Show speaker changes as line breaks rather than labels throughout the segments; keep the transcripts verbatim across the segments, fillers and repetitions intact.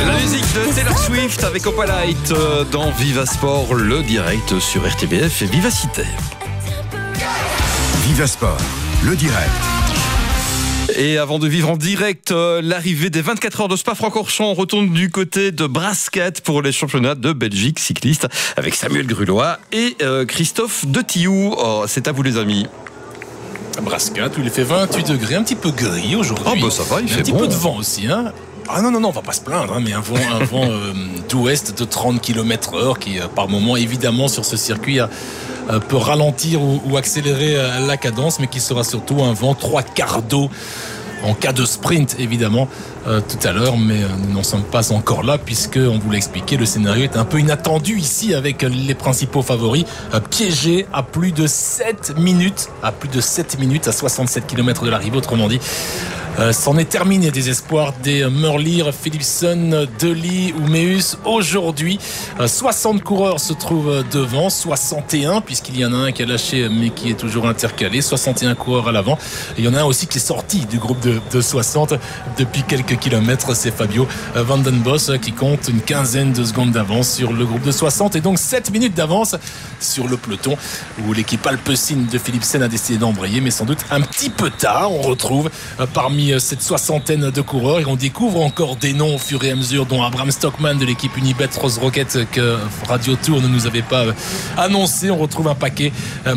La musique de Taylor Swift avec Opalite dans Viva Sport, le direct sur R T B F et Vivacité.
Viva Sport, le direct.
Et avant de vivre en direct euh, l'arrivée des vingt-quatre heures de Spa-Francorchamps, on retourne du côté de Brasquette pour les championnats de Belgique cycliste avec Samuel Grulois et euh, Christophe de Tillou. Oh, c'est à vous les amis.
Brasquette où il fait vingt-huit degrés, un petit peu gris aujourd'hui.
Oh bah ça va, il fait
un petit
bon.
peu de vent aussi, hein. Ah non, non, non, on va pas se plaindre, hein, mais un vent, un vent euh, d'ouest de trente kilomètres heure qui, euh, par moment, évidemment, sur ce circuit, euh, peut ralentir ou, ou accélérer euh, la cadence, mais qui sera surtout un vent trois quarts d'eau en cas de sprint, évidemment, euh, tout à l'heure, mais euh, nous n'en sommes pas encore là, puisque, on vous l'a expliqué, le scénario est un peu inattendu ici, avec les principaux favoris, euh, piégés à plus de sept minutes, à plus de sept minutes, à soixante-sept kilomètres de l'arrivée, autrement dit. Euh, c'en est terminé des espoirs des Merlier, Philipsen, Dely ou Meus aujourd'hui. Euh, soixante coureurs se trouvent devant, soixante et un puisqu'il y en a un qui a lâché mais qui est toujours intercalé, soixante et un coureurs à l'avant. Et il y en a un aussi qui est sorti du groupe de, de soixante depuis quelques kilomètres, c'est Fabio Van den Bos qui compte une quinzaine de secondes d'avance sur le groupe de soixante et donc sept minutes d'avance sur le peloton où l'équipe Alpecin de Philipsen a décidé d'embrayer, mais sans doute un petit peu tard. On retrouve euh, parmi cette soixantaine de coureurs et on découvre encore des noms au fur et à mesure, dont Abraham Stockman de l'équipe Unibet Rose Rocket que Radio Tour ne nous avait pas annoncé. On retrouve un paquet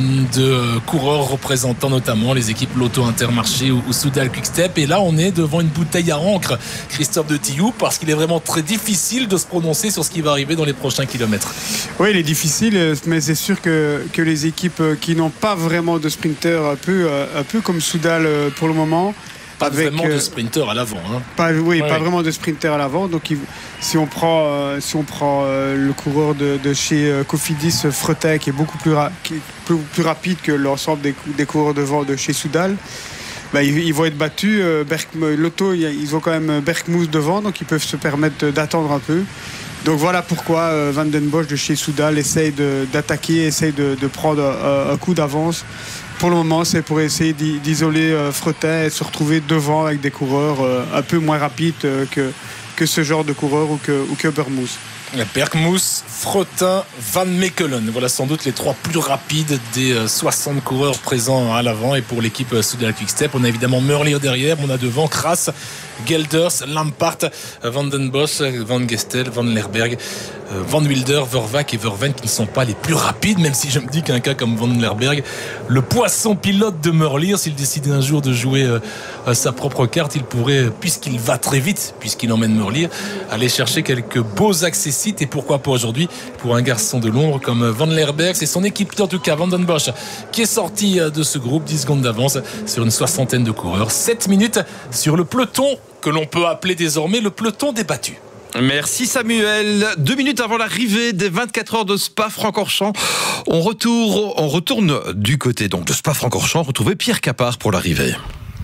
de coureurs représentant notamment les équipes Lotto Intermarché ou Soudal Quickstep, et là on est devant une bouteille à encre, Christophe de Tillou, parce qu'il est vraiment très difficile de se prononcer sur ce qui va arriver dans les prochains kilomètres.
Oui, il est difficile, mais c'est sûr que, que les équipes qui n'ont pas vraiment de sprinter, un peu, un peu comme Soudal pour le moment,
Pas
avec,
vraiment de
euh,
sprinter à l'avant. Hein.
Pas, oui,
ouais,
pas
ouais.
vraiment de sprinter à l'avant. Donc, il, si on prend, euh, si on prend euh, le coureur de, de chez euh, Cofidis, Fretin, qui est beaucoup plus, ra- qui est plus, plus rapide que l'ensemble des, des coureurs devant de chez Soudal, bah, ils, ils vont être battus. Euh, Berk, Lotto, ils ont quand même Berkmoes devant, donc ils peuvent se permettre d'attendre un peu. Donc voilà pourquoi euh, Van den Bosch de chez Soudal essaye de, d'attaquer, essaye de, de prendre un, un coup d'avance. Pour le moment, c'est pour essayer d'isoler euh, Fretin et se retrouver devant avec des coureurs euh, un peu moins rapides euh, que, que ce genre de coureurs ou que, ou que Berkmoes.
Berkmoes, Fretin, Van Mechelen. Voilà sans doute les trois plus rapides des soixante coureurs présents à l'avant. Et pour l'équipe Soudal Quickstep, on a évidemment Merlier derrière. On a devant Kras, Gelders, Lampart, Van den Bos, Van Gestel, Van Lerberg, Van Wilder, Vervac et Verven qui ne sont pas les plus rapides, même si je me dis qu'un cas comme Van Lerberg, le poisson pilote de Merlier, s'il décidait un jour de jouer euh, sa propre carte, il pourrait, puisqu'il va très vite, puisqu'il emmène Merlier, aller chercher quelques beaux accessites. Et pourquoi pas aujourd'hui pour un garçon de l'ombre comme Van Lerberg. C'est son équipe, en tout cas Van den Bosch, qui est sorti de ce groupe, dix secondes d'avance sur une soixantaine de coureurs, sept minutes sur le peloton que l'on peut appeler désormais le peloton des battus.
Merci Samuel. Deux minutes avant l'arrivée des vingt-quatre heures de Spa-Francorchamps, on retourne, on retourne du côté donc de Spa-Francorchamps retrouver Pierre Capard pour l'arrivée.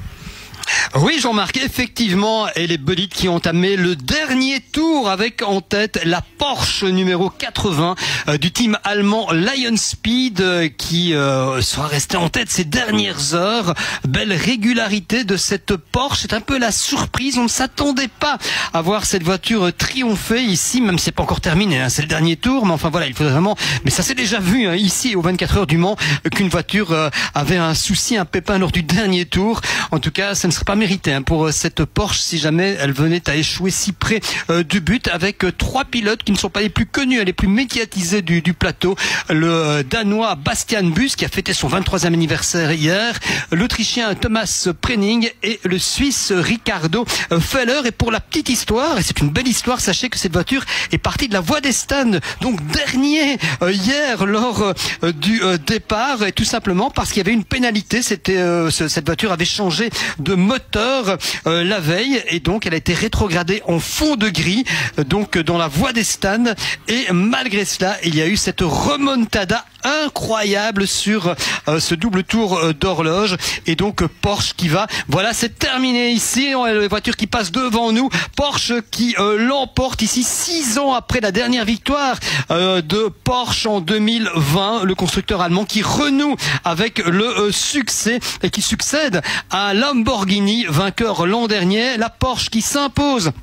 Oui, Jean-Marc, effectivement, et les bolides qui ont entamé le dernier tour avec en tête la Porsche numéro quatre-vingts euh, du team allemand Lion Speed euh, qui euh, sera resté en tête ces dernières heures. Belle régularité de cette Porsche, c'est un peu la surprise, on ne s'attendait pas à voir cette voiture triompher ici, même si c'est pas encore terminé, hein, c'est le dernier tour, mais enfin voilà, il faudrait vraiment, mais ça s'est déjà vu hein, ici aux vingt-quatre heures du Mans, qu'une voiture euh, avait un souci, un pépin lors du dernier tour. En tout cas, ça ne serait pas mérité hein, pour cette Porsche si jamais elle venait à échouer si près euh, du but, avec euh, trois pilotes qui ne sont pas les plus connus, les plus médiatisés du, du plateau. Le euh, Danois Bastian Buss qui a fêté son vingt-troisième anniversaire hier, l'Autrichien Thomas Prenning et le Suisse Ricardo Feller. Et pour la petite histoire, et c'est une belle histoire, sachez que cette voiture est partie de la Voie des Stands, donc dernier euh, hier lors euh, du euh, départ, et tout simplement parce qu'il y avait une pénalité. C'était euh, ce, cette voiture avait changé de moteur euh, la veille et donc elle a été rétrogradée en fond de grille euh, donc dans la Voie des Stands, et malgré cela il y a eu cette remontada incroyable sur euh, ce double tour euh, d'horloge, et donc euh, Porsche qui va, voilà, c'est terminé ici, on a la voiture qui passe devant nous, Porsche qui euh, l'emporte ici six ans après la dernière victoire euh, de Porsche en deux mille vingt, le constructeur allemand qui renoue avec le euh, succès et qui succède à Lamborghini, vainqueur l'an dernier. La Porsche qui s'impose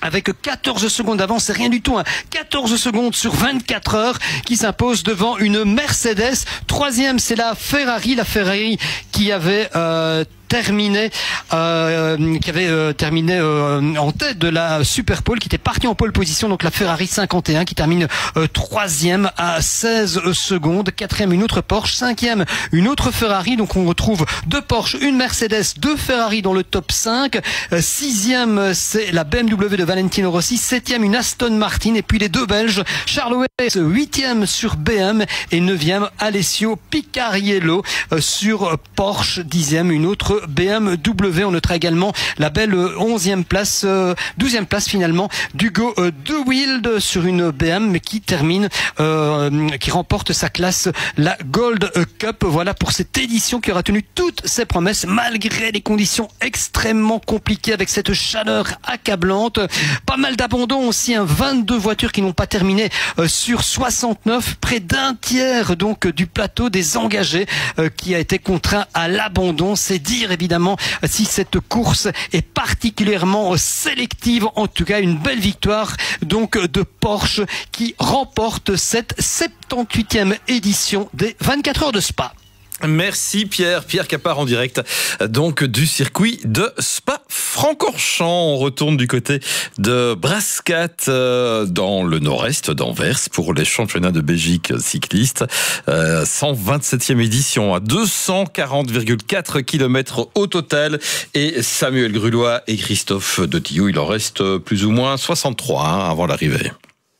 avec quatorze secondes d'avance, c'est rien du tout, hein. quatorze secondes sur vingt-quatre heures qui s'impose devant une Mercedes. Troisième, c'est la Ferrari, la Ferrari qui avait euh, terminé, euh, qui avait euh, terminé euh, en tête de la Super Pole, qui était parti en pole position, donc la Ferrari cinquante et un qui termine euh, troisième à seize secondes. Quatrième, une autre Porsche. Cinquième, une autre Ferrari. Donc on retrouve deux Porsche, une Mercedes, deux Ferrari dans le top cinq. Euh, sixième, c'est la B M W de Valentino Rossi. Septième, une Aston Martin. Et puis les deux Belges, Charles Weis, huitième sur B M et neuvième, Alessio Picariello euh, sur Porsche. Dixième, une autre B M W. On notera également la belle onzième place, euh, douzième place finalement d'Hugo euh, De Wilde sur une B M qui termine, euh, qui remporte sa classe, la Gold Cup. Voilà pour cette édition qui aura tenu toutes ses promesses malgré les conditions extrêmement compliquées avec cette chaleur accablante. Pas mal d'abandon aussi, hein, vingt-deux voitures qui n'ont pas terminé euh, sur soixante-neuf, près d'un tiers donc du plateau des engagés euh, qui a été contraint à l'abandon. C'est dire évidemment si cette course est particulièrement sélective. En tout cas, une belle victoire donc de Porsche qui remporte cette soixante-dix-huitième édition des vingt-quatre heures de Spa.
Merci Pierre, Pierre Capard en direct donc du circuit de Spa-Francorchamps. On retourne du côté de Brascat euh, dans le nord-est d'Anvers pour les championnats de Belgique cyclistes. Euh, cent vingt-septième édition à deux cent quarante virgule quatre kilomètres au total. Et Samuel Grulois et Christophe de Tillou, il en reste plus ou moins soixante-trois hein, avant l'arrivée.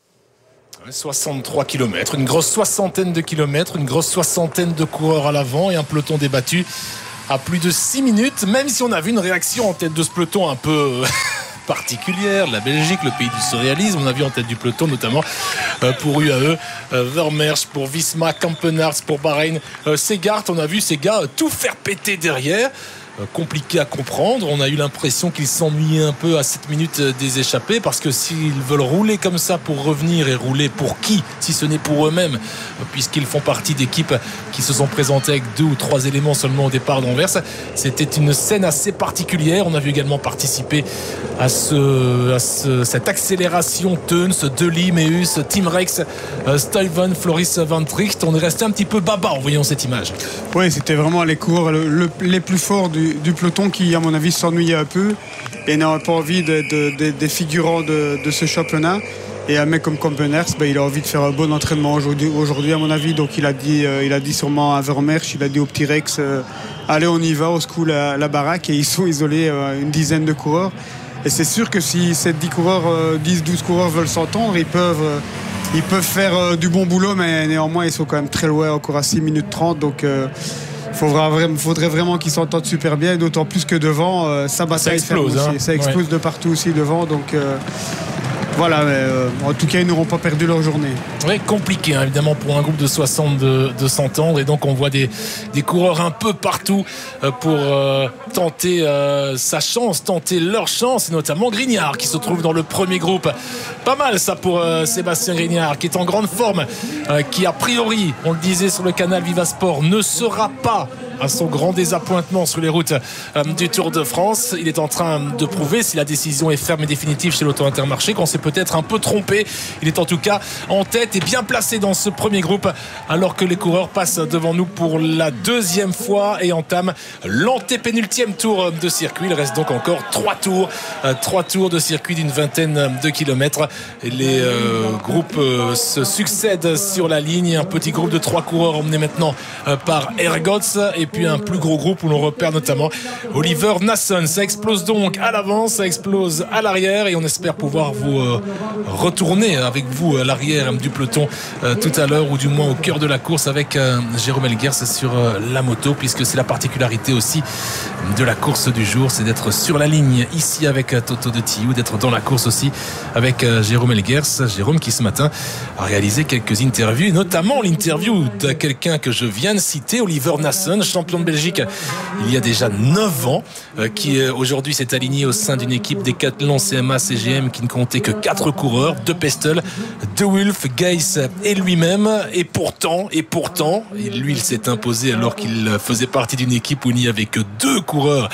soixante-trois kilomètres, une grosse soixantaine de kilomètres, une grosse soixantaine de coureurs à l'avant et un peloton débattu à plus de six minutes, même si on a vu une réaction en tête de ce peloton un peu particulière, la Belgique, le pays du surréalisme. On a vu en tête du peloton notamment euh, pour U A E, euh, Vermeersch pour Visma, Kampenaerts pour Bahreïn, euh, Segart. On a vu ces gars euh, tout faire péter derrière. Compliqué à comprendre. On a eu l'impression qu'ils s'ennuyaient un peu à sept minutes des échappées, parce que s'ils veulent rouler comme ça pour revenir, et rouler pour qui si ce n'est pour eux-mêmes, puisqu'ils font partie d'équipes qui se sont présentées avec deux ou trois éléments seulement au départ d'Anvers. C'était une scène assez particulière. On a vu également participer à, ce, à ce, cette accélération Teuns, Deli, Meus, Tim Rex, Stuyven, Floris Van Tricht. On est resté un petit peu baba en voyant cette image.
Oui, c'était vraiment les coureurs le, le, les plus forts du Du, du peloton qui, à mon avis, s'ennuyait un peu et n'avait pas envie de, de, de, des figurants de, de ce championnat. Et un mec comme Kampenaerts, ben, il a envie de faire un bon entraînement aujourd'hui, aujourd'hui à mon avis. Donc il a dit, euh, il a dit sûrement à Vermeersch, il a dit au petit Rex, euh, allez, on y va, au secoue la, la baraque. Et ils sont isolés, euh, une dizaine de coureurs. Et c'est sûr que si ces dix coureurs, euh, dix douze coureurs veulent s'entendre, ils peuvent, euh, ils peuvent faire euh, du bon boulot, mais néanmoins, ils sont quand même très loin, encore à six minutes trente. Donc euh, il faudrait, faudrait vraiment qu'ils s'entendent super bien, d'autant plus que devant, euh, ça bataille,
ça explose,
aussi.
Hein.
Ça explose ouais. de partout aussi devant. Donc euh, voilà, mais, euh, en tout cas, ils n'auront pas perdu leur journée.
Oui, compliqué, hein, évidemment, pour un groupe de soixante de, de s'entendre. Et donc, on voit des, des coureurs un peu partout euh, pour euh, tenter euh, sa chance, tenter leur chance, et notamment Grignard, qui se trouve dans le premier groupe. Pas mal, ça, pour euh, Sébastien Grignard, qui est en grande forme, euh, qui, a priori, on le disait sur le canal Vivasport, ne sera pas, à son grand désappointement, sur les routes euh, du Tour de France. Il est en train de prouver, si la décision est ferme et définitive chez l'Auto Intermarché, qu'on s'est peut-être un peu trompé. Il est en tout cas en tête et bien placé dans ce premier groupe, alors que les coureurs passent devant nous pour la deuxième fois et entament l'antépénultième tour de circuit. Il reste donc encore trois tours, euh, trois tours de circuit d'une vingtaine de kilomètres. Et les euh, groupes euh, se succèdent sur la ligne. Un petit groupe de trois coureurs emmené maintenant euh, par Ergots, et puis un plus gros groupe où l'on repère notamment Oliver Nassen. Ça explose donc à l'avant, ça explose à l'arrière, et on espère pouvoir vous euh, retourner avec vous à l'arrière du peloton euh, tout à l'heure, ou du moins au cœur de la course, avec euh, Jérôme Elguers sur euh, la moto, puisque c'est la particularité aussi de la course du jour, c'est d'être sur la ligne ici avec euh, Toto de Tillou, d'être dans la course aussi avec euh, Jérôme Elguers. Jérôme qui ce matin a réalisé quelques interviews, notamment l'interview de quelqu'un que je viens de citer, Oliver Nassen, champion de Belgique il y a déjà neuf ans, euh, qui euh, aujourd'hui s'est aligné au sein d'une équipe Decathlon C M A C G M qui ne comptait que quatre coureurs, De Pestel, De Wulf, Geiss et lui-même. Et pourtant, et pourtant, et lui il s'est imposé alors qu'il faisait partie d'une équipe où il n'y avait que deux coureurs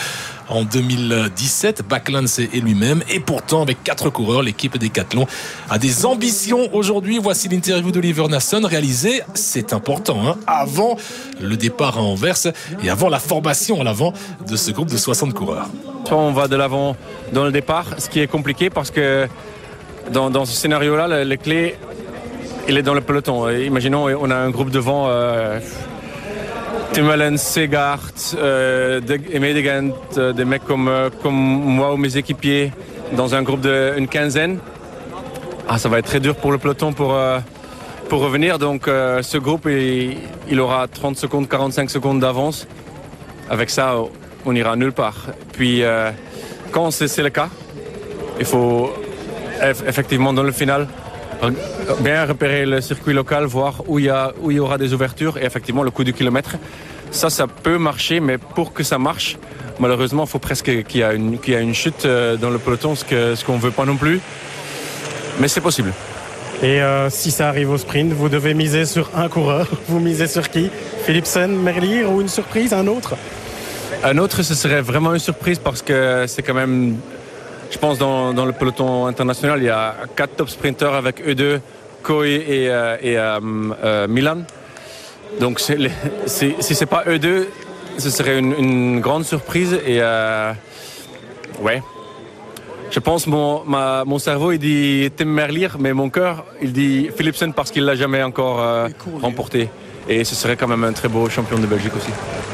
en deux mille dix-sept. Backlund est lui-même. Et pourtant, avec quatre coureurs, l'équipe Decathlon a des ambitions aujourd'hui. Voici l'interview d'Oliver Nassen réalisée, c'est important, hein, avant le départ à Anvers et avant la formation à l'avant de ce groupe de soixante coureurs.
On va de l'avant dans le départ, ce qui est compliqué parce que dans, dans ce scénario-là, les clés, il est dans le peloton. Imaginons, on a un groupe devant, euh, Tim Wellens, Segard, euh, Medegant, euh, des mecs comme, euh, comme moi ou mes équipiers, dans un groupe d'une quinzaine. Ah, ça va être très dur pour le peloton pour, euh, pour revenir. Donc euh, ce groupe, il, il aura trente secondes, quarante-cinq secondes d'avance. Avec ça, on ira nulle part. Puis euh, quand c'est, c'est le cas, il faut effectivement dans le final bien repérer le circuit local, voir où il y a, où il y aura des ouvertures et effectivement le coup du kilomètre. Ça, ça peut marcher, mais pour que ça marche, malheureusement, il faut presque qu'il y ait une, qu'il y ait une chute dans le peloton, ce, que, ce qu'on ne veut pas non plus. Mais c'est possible.
Et euh, si ça arrive au sprint, vous devez miser sur un coureur. Vous misez sur qui? Philipsen, Merlier ou une surprise, un autre?
Un autre, ce serait vraiment une surprise parce que c'est quand même, je pense, dans, dans le peloton international, il y a quatre top sprinteurs avec eux deux, Coy et, euh, et euh, euh, Milan. Donc c'est les, c'est, si ce n'est pas eux deux, ce serait une, une grande surprise. Et euh, ouais, je pense mon, ma, mon cerveau il dit Tim Merlier, mais mon cœur il dit Philipsen parce qu'il ne l'a jamais encore euh, remporté. Et ce serait quand même un très beau champion de Belgique aussi.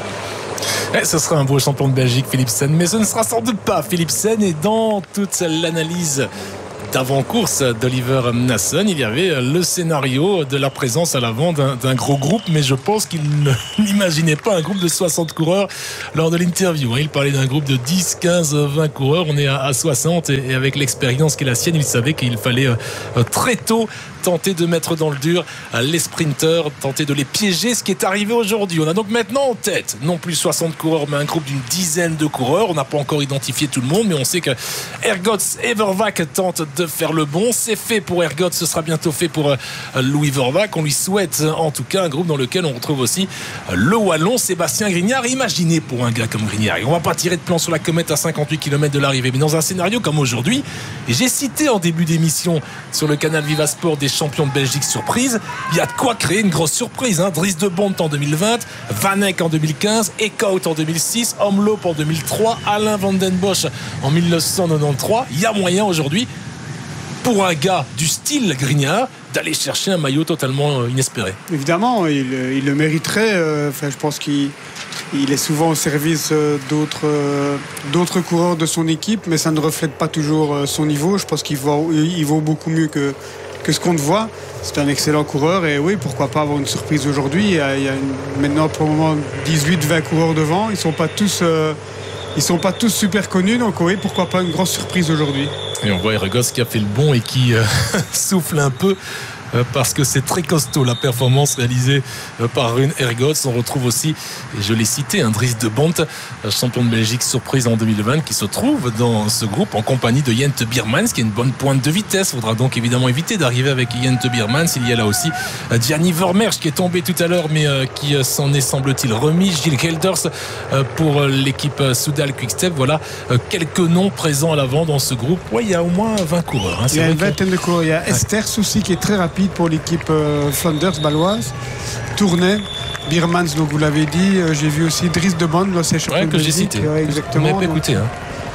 Eh, ce sera un beau champion de Belgique, Philipsen, mais ce ne sera sans doute pas Philipsen. Et dans toute l'analyse d'avant-course d'Oliver Nassen, il y avait le scénario de la présence à l'avant d'un, d'un gros groupe, mais je pense qu'il n'imaginait pas un groupe de soixante coureurs lors de l'interview. Il parlait d'un groupe de dix, quinze, vingt coureurs. On est à soixante et avec l'expérience qui est la sienne, il savait qu'il fallait très tôt tenter de mettre dans le dur les sprinteurs, tenter de les piéger, ce qui est arrivé aujourd'hui. On a donc maintenant en tête non plus soixante coureurs, mais un groupe d'une dizaine de coureurs. On n'a pas encore identifié tout le monde, mais on sait que Hergots et Vervaek tentent de faire le bon. C'est fait pour Hergots, ce sera bientôt fait pour Louis Vervaek. On lui souhaite en tout cas un groupe dans lequel on retrouve aussi le Wallon Sébastien Grignard. Imaginez pour un gars comme Grignard, on va pas tirer de plan sur la comète à cinquante-huit kilomètres de l'arrivée, mais dans un scénario comme aujourd'hui, et j'ai cité en début d'émission sur le canal Viva Sport des champions de Belgique surprise, il y a de quoi créer une grosse surprise, hein. Dries de Bont en deux mille vingt, Van Eyck en deux mille quinze, Eekhout en deux mille six, Omloop en deux mille trois, Alain Van Den Bosch en dix-neuf cent quatre-vingt-treize. Il y a moyen aujourd'hui pour un gars du style Grignard d'aller chercher un maillot totalement inespéré.
Évidemment, il, il le mériterait. Euh, enfin, je pense qu'il il est souvent au service d'autres, euh, d'autres coureurs de son équipe, mais ça ne reflète pas toujours son niveau. Je pense qu'il vaut, il vaut beaucoup mieux que que ce qu'on te voit. C'est un excellent coureur et oui, pourquoi pas avoir une surprise aujourd'hui. Il y a, il y a une, maintenant pour le moment dix-huit vingt coureurs devant. Ils sont pas tous euh, ils sont pas tous super connus, donc oui, pourquoi pas une grosse surprise aujourd'hui.
Et on voit Hergots qui a fait le bon et qui euh, souffle un peu parce que c'est très costaud la performance réalisée par Rune Hergots. On retrouve aussi, et je l'ai cité, un Dries de Bont, champion de Belgique surprise en deux mille vingt, qui se trouve dans ce groupe en compagnie de Jente Biermans, qui est une bonne pointe de vitesse. Il faudra donc évidemment éviter d'arriver avec Jente Biermans. Il y a là aussi Gianni Vermeersch qui est tombé tout à l'heure, mais qui s'en est semble-t-il remis. Gilles Gelders pour l'équipe Soudal Quick-Step. Voilà quelques noms présents à l'avant dans ce groupe. Ouais, il y a au moins vingt coureurs. Hein.
Il y a une vingtaine de coureurs. Il y a Esters aussi qui est très rapide pour l'équipe euh, Flanders baloise. Tournai, Biermans, donc vous l'avez dit. Euh, j'ai vu aussi Dries de Bont, l'ancien champion
ouais,
de
que
Belgique.
j'ai cité.
Ouais, exactement.
Vous m'avez pas écouté, hein.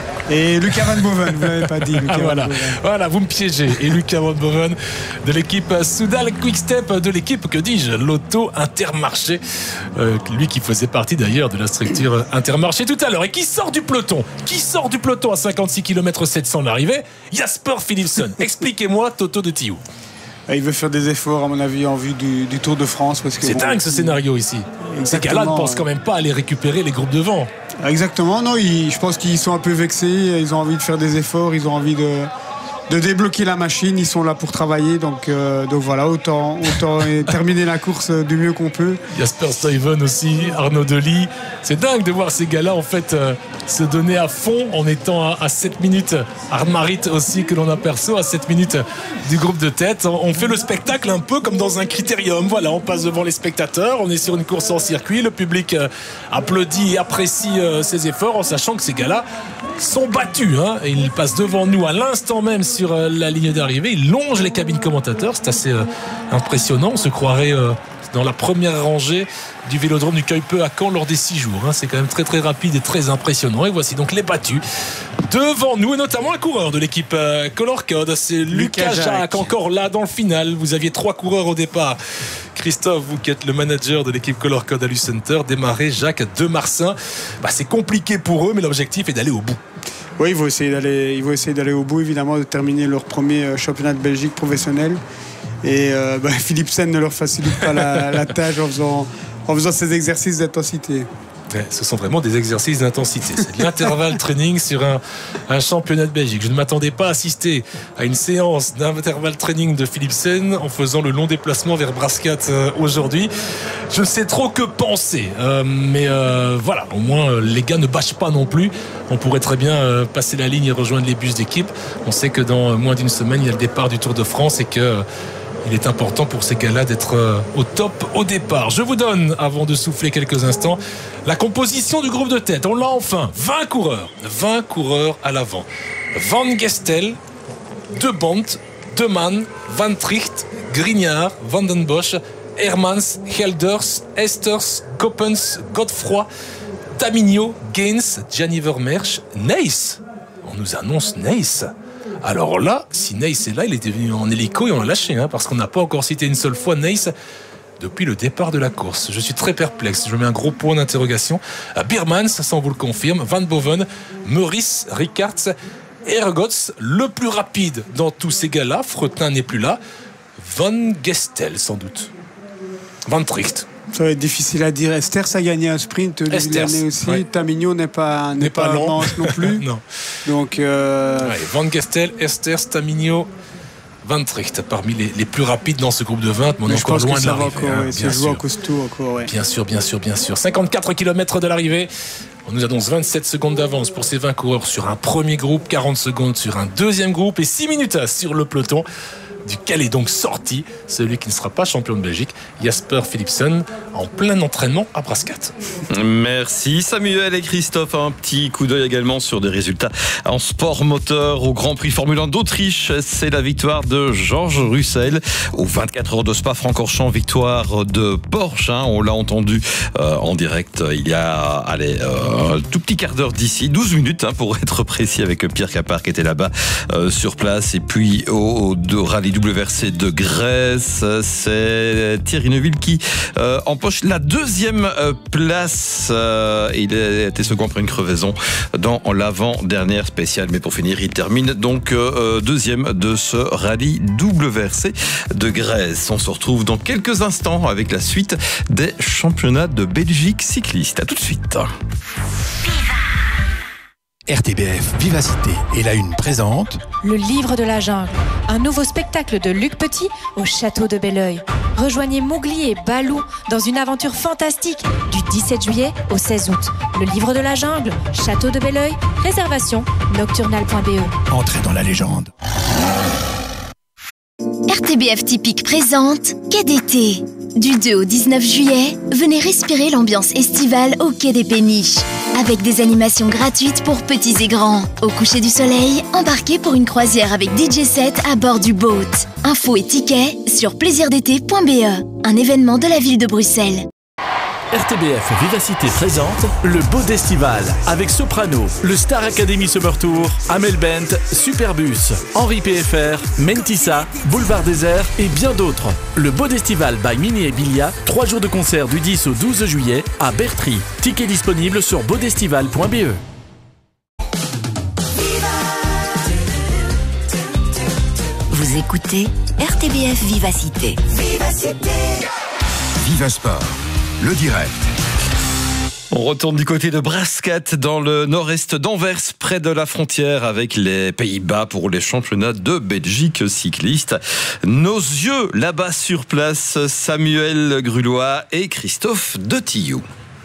Et Lucas Van Boven, vous l'avez pas dit. Lucas
voilà. voilà, vous me piégez. Et Lucas Van Boven de l'équipe Soudal Quick-Step, de l'équipe, que dis-je, Lotto Intermarché. Euh, lui qui faisait partie d'ailleurs de la structure Intermarché tout à l'heure. Et qui sort du peloton Qui sort du peloton à cinquante-six kilomètres sept cents de l'arrivée? Jasper Philipsen. Expliquez-moi, Toto de Tillou.
Il veut faire des efforts, à mon avis, en vue du, du Tour de France. Parce que
c'est
bon,
dingue ce scénario ici. Ces gars-là ne pensent quand même pas à aller récupérer les groupes devant.
Exactement, non, ils, je pense qu'ils sont un peu vexés, ils ont envie de faire des efforts, ils ont envie de, de débloquer la machine. Ils sont là pour travailler, donc, euh, donc voilà, autant, autant terminer la course du mieux qu'on peut.
Jasper Stuyven aussi, Arnaud Delis. C'est dingue de voir ces gars-là en fait euh, se donner à fond en étant à, à sept minutes. Armarit aussi que l'on aperçoit à sept minutes du groupe de tête. On fait le spectacle un peu comme dans un critérium. Voilà, on passe devant les spectateurs, on est sur une course en circuit, le public euh, applaudit et apprécie euh, ses efforts en sachant que ces gars-là sont battus. Hein, et ils passent devant nous à l'instant même sur euh, la ligne d'arrivée. Ils longent les cabines commentateurs. C'est assez euh, impressionnant. On se croirait euh, dans la première rangée du Vélodrome du Cueil-Peu à Caen lors des six jours. Hein. C'est quand même très très rapide et très impressionnant. Et voici donc les battus devant nous, et notamment un coureur de l'équipe euh, Color Code. C'est Lucas, Lucas Jacques, Jacques, encore là dans le final. Vous aviez trois coureurs au départ. Christophe, vous qui êtes le manager de l'équipe Color Code à Lucenter, démarré Jacques de Marsin. Bah, c'est compliqué pour eux, mais l'objectif est d'aller au bout.
Oui, ils vont essayer d'aller, ils vont essayer d'aller au bout, évidemment, de terminer leur premier championnat de Belgique professionnel. Et euh, bah, Philipsen ne leur facilite pas la, la tâche en faisant, en faisant ces exercices d'intensité.
Ouais, ce sont vraiment des exercices d'intensité. C'est de l'intervalle training sur un, un championnat de Belgique. Je ne m'attendais pas à assister à une séance d'intervalle training de Philipsen en faisant le long déplacement vers Brascat euh, aujourd'hui. Je ne sais trop que penser. Euh, mais euh, voilà, au moins euh, les gars ne bâchent pas non plus. On pourrait très bien euh, passer la ligne et rejoindre les bus d'équipe. On sait que dans euh, moins d'une semaine, il y a le départ du Tour de France et que... Euh, il est important pour ces gars-là d'être au top au départ. Je vous donne, avant de souffler quelques instants, la composition du groupe de tête. On l'a enfin. vingt coureurs. vingt coureurs à l'avant. Van Gestel, De Bont, De Man, Van Tricht, Grignard, Van den Bosch, Hermans, Helders, Esters, Coppens, Godefroy, Tamigno, Gaines, Gianni Vermeersch, Neis. On nous annonce Neis. Alors là, si Neis est là, il était venu en hélico et on l'a lâché, hein, parce qu'on n'a pas encore cité une seule fois Neis depuis le départ de la course. Je suis très perplexe, je mets un gros point d'interrogation. Birmans, ça on vous le confirme, Van Boven, Maurice, Rickards, Ergots, le plus rapide dans tous ces gars-là, Fretin n'est plus là, Van Gestel sans doute, Van Tricht.
Ça va être difficile à dire. Esters a gagné un sprint l'année aussi. Ouais. Tamigno n'est pas, n'est, n'est pas, pas manche non plus.
Non.
Donc, euh...
ouais, Van Gestel, Esters, Tamigno, Van Tricht, parmi les, les plus rapides dans ce groupe de vingt, mais on est encore loin de l'arrivée.
Encore, hein, ouais, c'est joué en costaud encore. Ouais.
Bien sûr, bien sûr, bien sûr. cinquante-quatre kilomètres de l'arrivée. On nous annonce vingt-sept secondes d'avance pour ces vingt coureurs sur un premier groupe, quarante secondes sur un deuxième groupe et six minutes sur le peloton. Duquel est donc sorti celui qui ne sera pas champion de Belgique, Jasper Philipsen, en plein entraînement à Brascat.
Merci Samuel et Christophe. Un petit coup d'œil également sur des résultats en sport moteur au Grand Prix Formule un d'Autriche. C'est la victoire de Georges Russell aux vingt-quatre heures de Spa-Francorchamps, victoire de Porsche. Hein, on l'a entendu euh, en direct il y a allez, euh, un tout petit quart d'heure d'ici, douze minutes hein, pour être précis, avec Pierre Capard qui était là-bas euh, sur place. Et puis au, au rallye W R C de Grèce, c'est Thierry Neuville qui euh, empoche la deuxième euh, place. Euh, il a été second après une crevaison dans l'avant-dernière spéciale. Mais pour finir, il termine donc euh, deuxième de ce rallye W R C de Grèce. On se retrouve dans quelques instants avec la suite des championnats de Belgique cycliste. À tout de suite.
R T B F Vivacité et la Une présente
Le Livre de la Jungle, un nouveau spectacle de Luc Petit au château de Belleuil. Rejoignez Mowgli et Balou dans une aventure fantastique du dix-sept juillet au seize août. Le Livre de la Jungle, château de Belleuil, réservation nocturnal point b e.
Entrez dans la légende.
R T B F Typique présente Quai d'été. Du deux au dix-neuf juillet, venez respirer l'ambiance estivale au Quai des Péniches. Avec des animations gratuites pour petits et grands. Au coucher du soleil, embarquez pour une croisière avec D J set à bord du boat. Infos et tickets sur plaisir d'été point b e. Un événement de la ville de Bruxelles.
R T B F Vivacité présente le Beau d'Estival avec Soprano, le Star Academy Summer Tour, Amel Bent, Superbus, Henri P F R, Mentissa, Boulevard Désert et bien d'autres. Le Beau d'Estival by Mini et Bilia, trois jours de concert du dix au douze juillet à Bertry. Tickets disponibles sur beaudestival point b e.
Vous écoutez R T B F Vivacité.
Vivacité. Viva Sport. Le direct.
On retourne du côté de Brascat, dans le nord-est d'Anvers, près de la frontière avec les Pays-Bas pour les championnats de Belgique cycliste. Nos yeux là-bas sur place, Samuel Grulois et Christophe Detillou.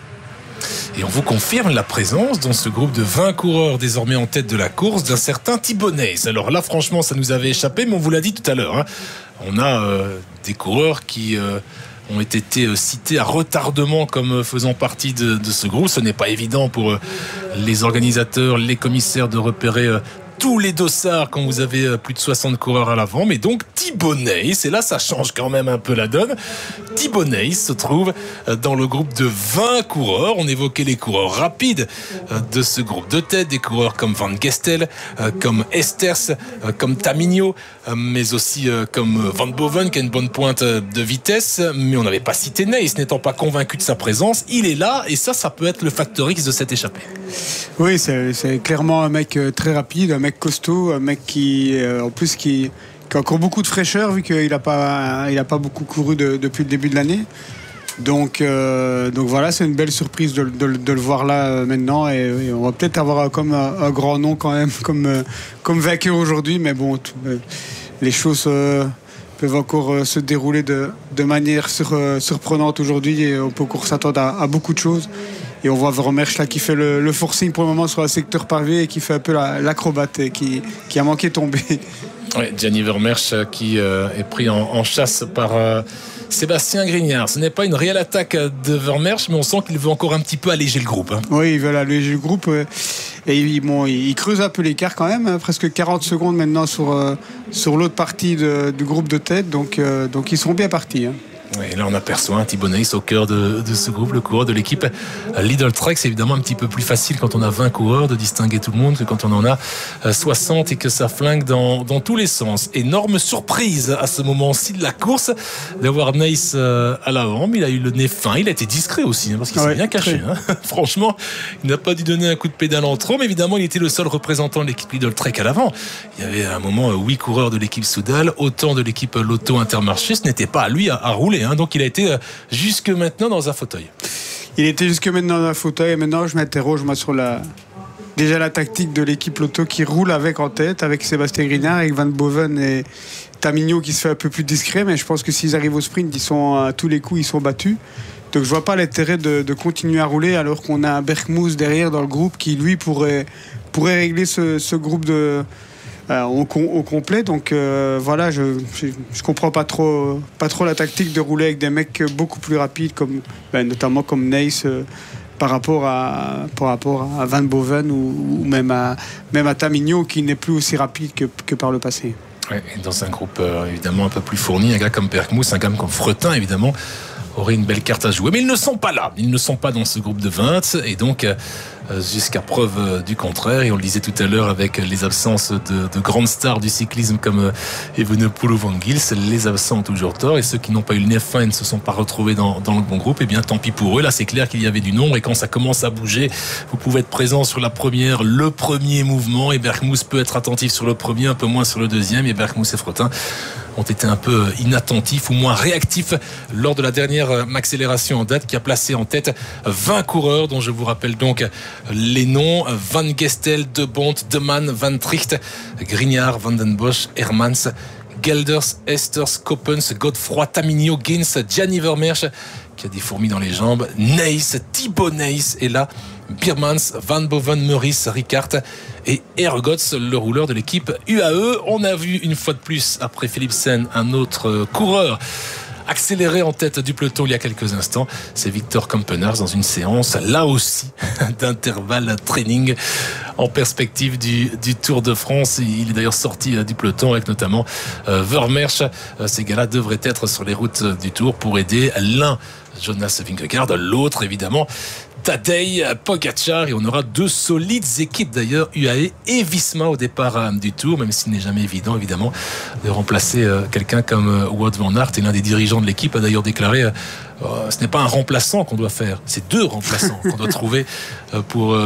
Et on vous confirme la présence dans ce groupe de vingt coureurs désormais en tête de la course d'un certain Thibaut Nys. Alors là, franchement, ça nous avait échappé, mais on vous l'a dit tout à l'heure. Hein. On a euh, des coureurs qui euh, ont été cités à retardement comme faisant partie de, de ce groupe. Ce n'est pas évident pour euh, les organisateurs, les commissaires de repérer euh, tous les dossards quand vous avez plus de soixante coureurs à l'avant, mais donc Thibaut Nys, et là ça change quand même un peu la donne. Thibaut Nys se trouve dans le groupe de vingt coureurs. On évoquait les coureurs rapides de ce groupe de tête, des coureurs comme Van Gestel, comme Esters, comme Tamigno, mais aussi comme Van Boven qui a une bonne pointe de vitesse, mais on n'avait pas cité Nys, n'étant pas convaincu de sa présence. Il est là, et ça, ça peut être le facteur X de cette échappée.
Oui, c'est, c'est clairement un mec très rapide, un mec costaud, un mec qui, euh, en plus, qui, qui a encore beaucoup de fraîcheur vu qu'il n'a pas, il a pas beaucoup couru de, depuis le début de l'année. Donc, euh, donc voilà, c'est une belle surprise de, de, de le voir là euh, maintenant, et, et on va peut-être avoir comme un, un grand nom quand même, comme, euh, comme vainqueur aujourd'hui, mais bon, tout, euh, les choses euh, peuvent encore euh, se dérouler de, de manière sur, euh, surprenante aujourd'hui, et on peut encore s'attendre à, à beaucoup de choses. Et on voit Vermersch là qui fait le, le forcing pour le moment sur le secteur pavé et qui fait un peu la, l'acrobate et qui, qui a manqué de tomber.
Oui, Gianni Vermersch qui euh, est pris en, en chasse par euh, Sébastien Grignard. Ce n'est pas une réelle attaque de Vermersch, mais on sent qu'il veut encore un petit peu alléger le groupe. Hein.
Oui, il veut alléger le groupe. Euh, et il, bon, il creuse un peu l'écart quand même, hein, presque quarante secondes maintenant sur, euh, sur l'autre partie de, du groupe de tête. Donc, euh, donc ils sont bien partis. Hein.
Et là on aperçoit un Thibaut Nys au cœur de, de ce groupe, le coureur de l'équipe Lidl Trek. C'est évidemment un petit peu plus facile quand on a vingt coureurs de distinguer tout le monde que quand on en a soixante et que ça flingue dans, dans tous les sens. Énorme surprise à ce moment-ci de la course d'avoir Nys à l'avant, mais il a eu le nez fin, il a été discret aussi hein, parce qu'il ouais, s'est bien caché hein. Franchement, il n'a pas dû donner un coup de pédale en trop, mais évidemment il était le seul représentant de l'équipe Lidl Trek à l'avant. Il y avait à un moment huit coureurs de l'équipe Soudal, autant de l'équipe Lotto Intermarché. Ce n'était pas à lui à, à rouler. Donc il a été jusque maintenant dans un fauteuil.
Il était jusque maintenant dans un fauteuil, et maintenant je m'interroge moi sur la déjà la tactique de l'équipe Lotto qui roule avec en tête, avec Sébastien Grignard, avec Van Boven et Tamigno qui se fait un peu plus discret, mais je pense que s'ils arrivent au sprint, ils sont à tous les coups, ils sont battus. Donc je vois pas l'intérêt de, de continuer à rouler alors qu'on a un Berkmoes derrière dans le groupe qui lui pourrait, pourrait régler ce, ce groupe de Euh, au, au complet. Donc euh, voilà, je, je je comprends pas trop pas trop la tactique de rouler avec des mecs beaucoup plus rapides comme ben, notamment comme Nys euh, par rapport à par rapport à Van Boven ou, ou même à même à Tamigno qui n'est plus aussi rapide que, que par le passé.
Ouais, et dans un groupe euh, évidemment un peu plus fourni, un gars comme Berkmoes, un gars comme Fretin évidemment aurait une belle carte à jouer, mais ils ne sont pas là, ils ne sont pas dans ce groupe de vingt, et donc euh, jusqu'à preuve euh, du contraire, et on le disait tout à l'heure avec les absences de, de grandes stars du cyclisme comme euh, Evenepoel Van Gils, les absents ont toujours tort, et ceux qui n'ont pas eu le nez fin et ne se sont pas retrouvés dans, dans le bon groupe, et bien tant pis pour eux. Là c'est clair qu'il y avait du nombre, et quand ça commence à bouger, vous pouvez être présent sur la première, le premier mouvement, et Berkmoes peut être attentif sur le premier, un peu moins sur le deuxième, et Berkmoes et Fretin ont été un peu inattentifs ou moins réactifs lors de la dernière accélération en date qui a placé en tête vingt coureurs dont je vous rappelle donc les noms: Van Gestel, De Bont, De Man, Van Tricht, Grignard, Van den Bosch, Hermans, Gelders, Esters, Coppens, Godefroy, Tamigno, Gins, Gianni Vermersch qui a des fourmis dans les jambes, Nys, Thibaut Nys est là, Biermans, Van Boven, Meurice, Ricard et Ergots, le rouleur de l'équipe U A E. On a vu une fois de plus, après Philipsen, un autre coureur accéléré en tête du peloton il y a quelques instants. C'est Victor Kampenaars dans une séance, là aussi, d'intervalle training en perspective du, du Tour de France. Il est d'ailleurs sorti du peloton avec notamment euh, Vermersch. Euh, ces gars-là devraient être sur les routes du Tour pour aider l'un, Jonas Vingegaard, l'autre évidemment Tadej Pogačar, et on aura deux solides équipes d'ailleurs, U A E et Visma au départ euh, du Tour, même s'il n'est jamais évident évidemment de remplacer euh, quelqu'un comme euh, Wout van Aert. Et l'un des dirigeants de l'équipe a d'ailleurs déclaré euh, euh, ce n'est pas un remplaçant qu'on doit faire, c'est deux remplaçants qu'on doit trouver euh, pour euh,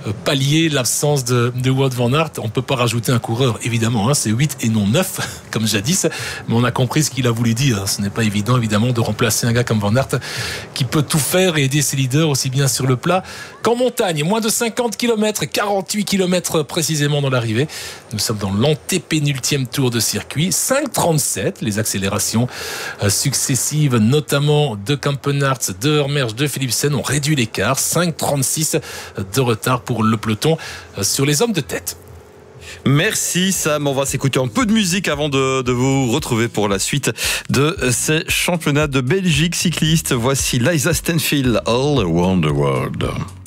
pallier l'absence de, de Wout van Aert. On ne peut pas rajouter un coureur, évidemment, hein, c'est huit et non neuf, comme jadis, mais on a compris ce qu'il a voulu dire. Ce n'est pas évident, évidemment, de remplacer un gars comme Van Aert qui peut tout faire et aider ses leaders aussi bien sur le plat qu'en montagne. Moins de cinquante kilomètres, quarante-huit kilomètres précisément dans l'arrivée. Nous sommes dans l'antépénultième tour de circuit. cinq trente-sept, les accélérations successives, notamment de Kampenaerts, de Hermersch, de Philipsen, ont réduit l'écart. cinq trente-six de retard pour le peloton sur les hommes de tête.
Merci Sam, on va s'écouter un peu de musique avant de, de vous retrouver pour la suite de ces championnats de Belgique cycliste. Voici Liza Stanfield, All Around the World.